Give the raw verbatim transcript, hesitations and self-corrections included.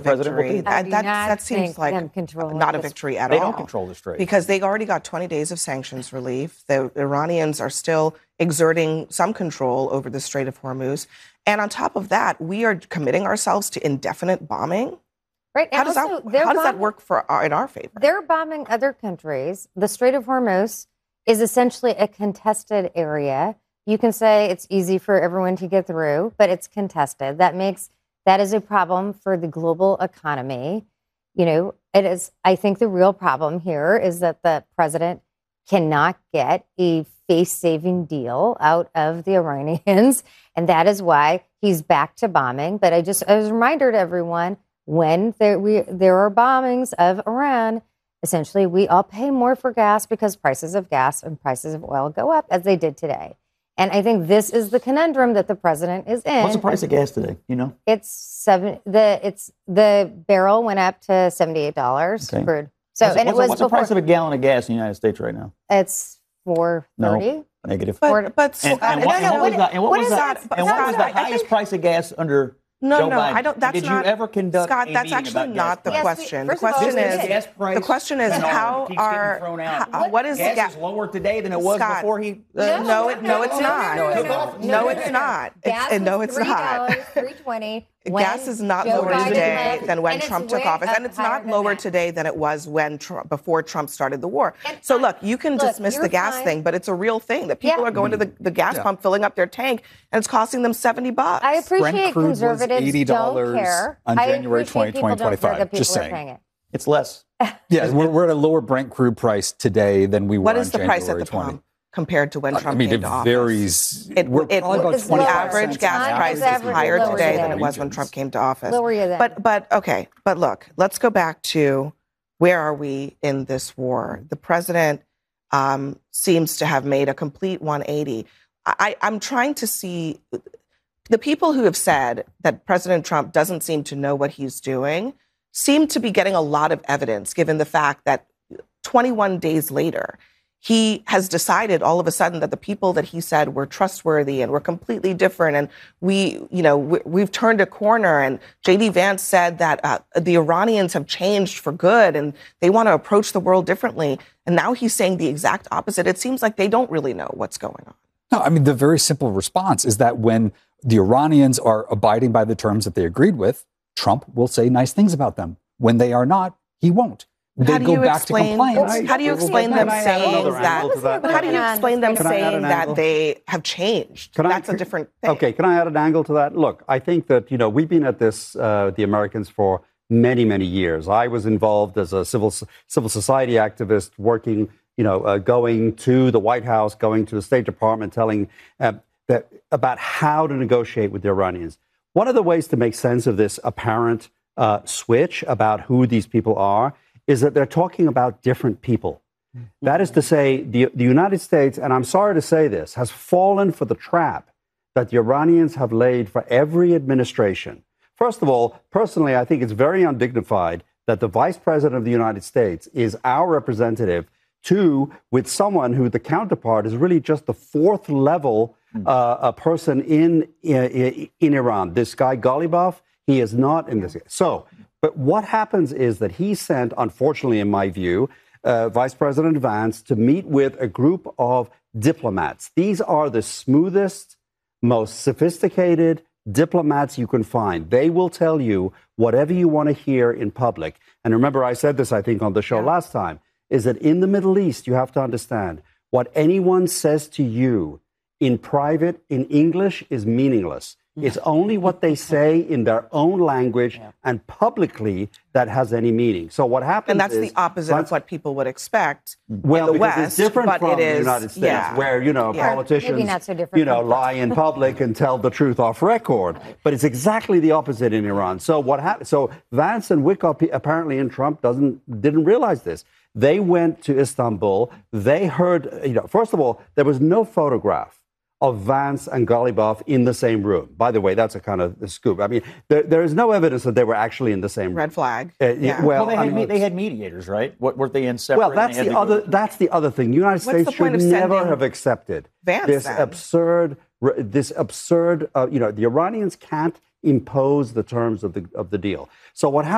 president will victory. do. That, that, not that seems think like them controlling not a this- victory at They all. don't control the Strait. Because they already got twenty days of sanctions relief. The Iranians are still exerting some control over the Strait of Hormuz. And on top of that, we are committing ourselves to indefinite bombing. Right. How And does also, that they're how does that bombing- work for our, in our favor? They're bombing other countries. The Strait of Hormuz is essentially a contested area. You can say it's easy for everyone to get through, but it's contested. That makes that is a problem for the global economy. You know, it is. I think the real problem here is that the president cannot get a face-saving deal out of the Iranians, and that is why he's back to bombing. But I just as a reminder to everyone, when there we there are bombings of Iran, essentially we all pay more for gas because prices of gas and prices of oil go up, as they did today. And I think this is the conundrum that the president is in. What's the price of gas today? You know, It's seven. The it's the barrel went up to seventy-eight dollars Okay. crude. So what's, and what's, it was what's the before, price of a gallon of gas in the United States right now? It's four thirty. No, negative. But, but and, Scott, and what, no, no, and what was what- the, and what what was is the, that? and what Scott, was the I- I highest think- price of gas under No, Joe no, Biden? I don't. That's Did not, you ever conduct Scott, a that's meeting actually about not gas the prices? question. The First of all, question this is, is- gas price the question is and how keeps getting are thrown out. how, what is gas the ga- is lower today than it was Scott, before he. Uh, No, no, it, no, it's no, not. no, no, No, no, it's no, no. not. It's, Gas uh, no, was it's not. three twenty. Gas is not lower today than when Trump took office, and it's not lower today than it was when Trump, before Trump started the war. And So I- look, you can look, dismiss you're the gas fine. thing, but it's a real thing that people Yeah. are going to the, the gas Yeah. pump, filling up their tank, and it's costing them seventy bucks. I appreciate Brent crude was conservatives eighty dollars don't care. on I January appreciate people twentieth, don't care that twenty twenty-five. people Just are saying. paying it. It's less. Yeah, we're, we're at a lower Brent crude price today than we were What on is the January price at the twentieth. pump compared to when Trump I mean, came it to office? varies. It, we're it, probably about it's the twenty-five lower. average cents gas an price It's is average higher lower today today. than it was when Trump came to office. Lower you then. But but okay, but look, let's go back to where are we in this war? The president um, seems to have made a complete one eighty. I, I'm trying to see the people who have said that President Trump doesn't seem to know what he's doing seem to be getting a lot of evidence, given the fact that twenty-one days later, he has decided all of a sudden that the people that he said were trustworthy and were completely different. And we, you know, we, we've turned a corner. And J D Vance said that uh, the Iranians have changed for good and they want to approach the world differently. And now he's saying the exact opposite. It seems like they don't really know what's going on. No, I mean, the very simple response is that when the Iranians are abiding by the terms that they agreed with, Trump will say nice things about them. When they are not, he won't. They How do go you back explain? to complaints. How do you explain them Can I add saying another that? angle to that? How do you explain them Can I add saying an that angle? they have changed? Can I- That's a different thing. Okay, can I add an angle to that? Look, I think that, you know, we've been at this, uh, the Americans, for many, many years. I was involved as a civil civil society activist, working, you know, uh, going to the White House, going to the State Department, telling uh, that about how to negotiate with the Iranians. One of the ways to make sense of this apparent uh, switch about who these people are is that they're talking about different people. That is to say, the, the United States, and I'm sorry to say this, has fallen for the trap that the Iranians have laid for every administration. First of all, personally, I think it's very undignified that the Vice President of the United States is our representative to, with someone who the counterpart is really just the fourth level uh, a person in, in, in Iran. This guy, Ghalibaf, he is not in this. So, but what happens is that he sent, unfortunately, in my view, uh, Vice President Vance to meet with a group of diplomats. These are the smoothest, most sophisticated diplomats you can find. They will tell you whatever you want to hear in public. And remember, I said this, I think, on the show Yeah. last time, is that in the Middle East, you have to understand what anyone says to you in private, in English, is meaningless. It's only what they say in their own language Yeah. and publicly that has any meaning. So what happens And that's is, the opposite of what people would expect well, in the because West. it's different but from it is, the United States, yeah. where, you know, Yeah. politicians, Maybe not so different you know, from- lie in public and tell the truth off record. But it's exactly the opposite in Iran. So what happened? So Vance and Wickoff, apparently, and Trump doesn't didn't realize this. They went to Istanbul. They heard, you know, first of all, there was no photograph of Vance and Ghalibaf in the same room. By the way, that's a kind of a scoop. I mean, there, there is no evidence that they were actually in the same room. Red flag. Uh, Yeah. Well, Well, they I had, mean, me- they had mediators, right? What weren't they in separate? well, and they that's had the to go- other. That's the other thing. The United What's States the point should of never sending have accepted Vance this then? absurd. This absurd. Uh, you know, the Iranians can't impose the terms of the of the deal. So what happened?